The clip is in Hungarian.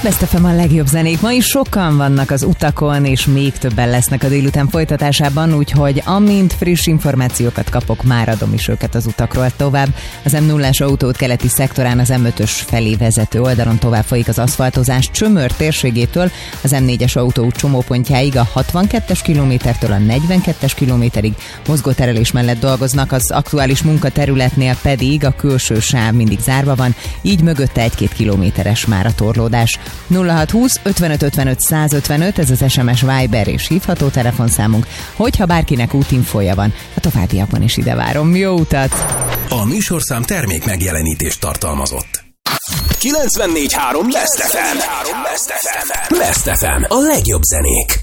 Best FM a legjobb zenék. Ma is sokan vannak az utakon, és még többen lesznek a délután folytatásában, úgyhogy amint friss információkat kapok, már adom is őket az utakról tovább. Az M0-as autóút keleti szektorán az M5-ös felé vezető oldalon tovább folyik az aszfaltozás Csömör térségétől, az M4-es autóút csomópontjáig, a 62-es kilométertől a 42-es kilométerig mozgóterelés mellett dolgoznak, az aktuális munkaterületnél pedig a külső sáv mindig zárva van, így mögötte 1-2 kilométeres már a torlódás. 0620 55 55 155, ez az SMS, Viber és hívható telefonszámunk, hogyha bárkinek útinfója van, a továbbiakban is ide várom. Jó utat! A műsorszám termék megjelenítést tartalmazott. 94.3 Best FM. Best FM. A legjobb zenék.